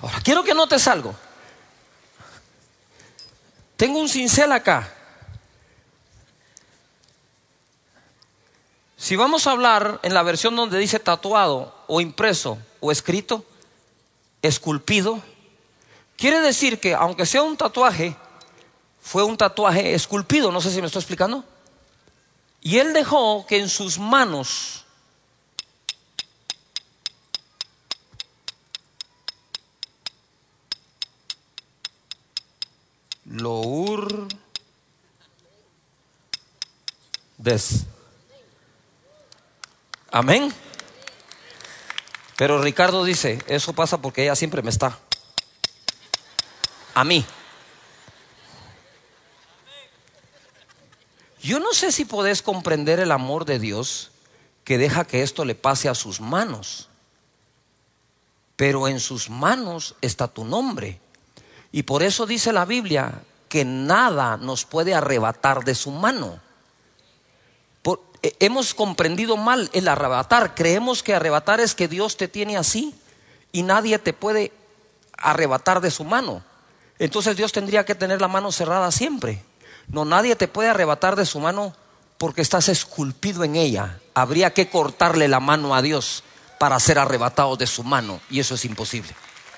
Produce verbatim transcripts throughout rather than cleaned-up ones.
Ahora, quiero que notes algo. Tengo un cincel acá. Si vamos a hablar en la versión donde dice tatuado o impreso o escrito, esculpido, quiere decir que aunque sea un tatuaje, fue un tatuaje esculpido. No sé si me estoy explicando. Y él dejó que en sus manos Lourdes. Amén. Pero Ricardo dice, eso pasa porque ella siempre me está a mí. Yo no sé si podés comprender el amor de Dios que deja que esto le pase a sus manos, pero en sus manos está tu nombre. Y por eso dice la Biblia que nada nos puede arrebatar de su mano. Por, eh, hemos comprendido mal el arrebatar. Creemos que arrebatar es que Dios te tiene así y nadie te puede arrebatar de su mano. Entonces Dios tendría que tener la mano cerrada siempre. No, nadie te puede arrebatar de su mano porque estás esculpido en ella. Habría que cortarle la mano a Dios para ser arrebatado de su mano, y eso es imposible.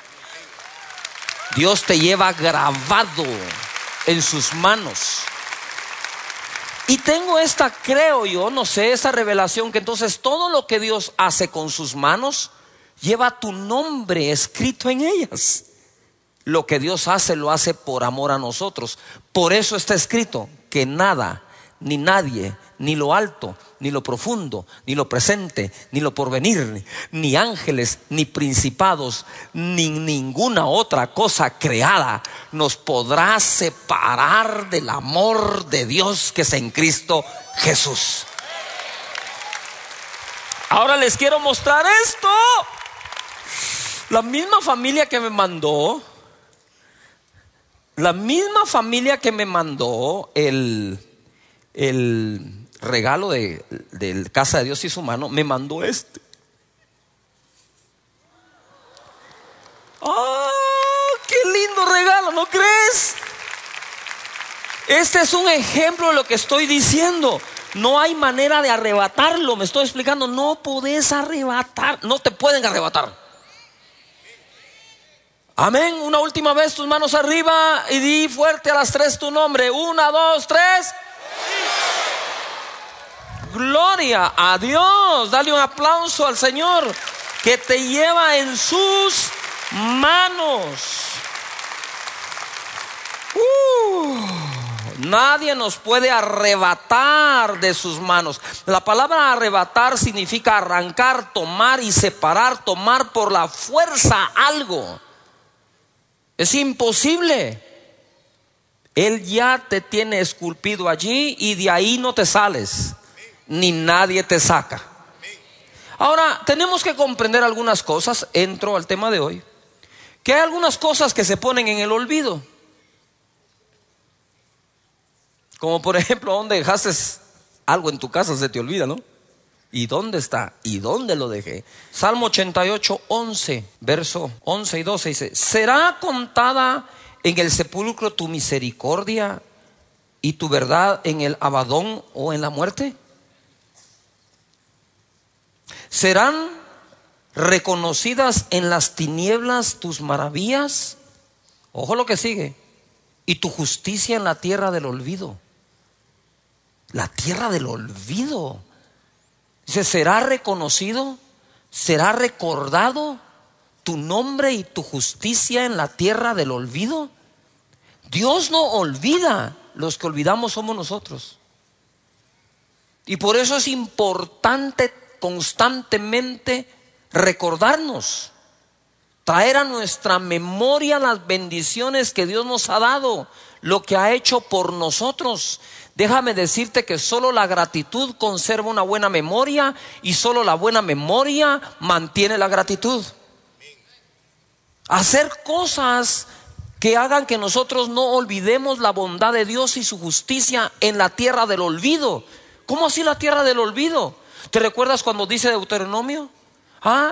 Dios te lleva grabado en sus manos. Y tengo esta, creo yo, no sé, esa revelación que entonces todo lo que Dios hace con sus manos lleva tu nombre escrito en ellas. Lo que Dios hace lo hace por amor a nosotros. Por eso está escrito que nada, ni nadie, ni lo alto, ni lo profundo, ni lo presente, ni lo porvenir, ni ángeles, ni principados, ni ninguna otra cosa creada nos podrá separar del amor de Dios que es en Cristo Jesús. Ahora les quiero mostrar esto. La misma familia que me mandó La misma familia que me mandó el, el regalo de, de Casa de Dios y su mano, me mandó este. ¡Oh, qué lindo regalo! ¿No crees? Este es un ejemplo de lo que estoy diciendo. No hay manera de arrebatarlo. Me estoy explicando. No podés arrebatar. No te pueden arrebatar. Amén. Una última vez, tus manos arriba y di fuerte a las tres tu nombre. Una, dos, tres. Gloria a Dios. Dale un aplauso al Señor que te lleva en sus manos. Uh, nadie nos puede arrebatar de sus manos. La palabra arrebatar significa arrancar, tomar y separar, tomar por la fuerza algo. Es imposible. Él ya te tiene esculpido allí y de ahí no te sales, ni nadie te saca. Ahora, tenemos que comprender algunas cosas. Entro al tema de hoy. Que hay algunas cosas que se ponen en el olvido. Como por ejemplo, ¿dónde dejaste algo en tu casa? Se te olvida, ¿no? ¿Y dónde está? ¿Y dónde lo dejé? Salmo ochenta y ocho, once, verso once y doce dice: ¿será contada en el sepulcro tu misericordia y tu verdad en el Abadón o en la muerte? ¿Serán reconocidas en las tinieblas tus maravillas? Ojo lo que sigue. Y tu justicia en la tierra del olvido. La tierra del olvido. Dice, ¿será reconocido? ¿Será recordado tu nombre y tu justicia en la tierra del olvido? Dios no olvida. Los que olvidamos somos nosotros. Y por eso es importante constantemente recordarnos, traer a nuestra memoria las bendiciones que Dios nos ha dado, lo que ha hecho por nosotros. Déjame decirte que solo la gratitud conserva una buena memoria y solo la buena memoria mantiene la gratitud. Hacer cosas que hagan que nosotros no olvidemos la bondad de Dios y su justicia en la tierra del olvido. ¿Cómo así la tierra del olvido? ¿Te recuerdas cuando dice Deuteronomio? Ah,